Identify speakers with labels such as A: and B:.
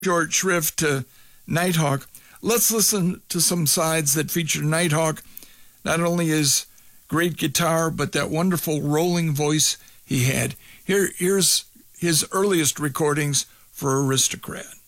A: Short shrift to Nighthawk. Let's listen to some sides that feature Nighthawk, not only his great guitar, but that wonderful rolling voice he had. Here's his earliest recordings for Aristocrat.